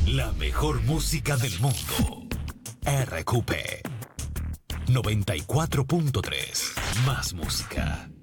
La mejor música del mundo. RQP 94.3. Más música.